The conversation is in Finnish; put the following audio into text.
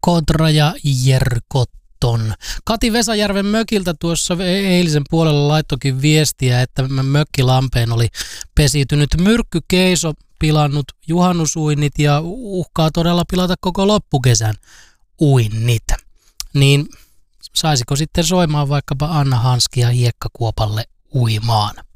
Kontra ja Jerkotton. Kati Vesajärven mökiltä tuossa eilisen puolella laittokin viestiä, että mökkilampeen oli pesiytynyt myrkkykeiso, pilannut juhannusuinnit ja uhkaa todella pilata koko loppukesän uinnit. Niin saisiko sitten soimaan vaikkapa Anna Hanskia hiekkakuopalle uimaan?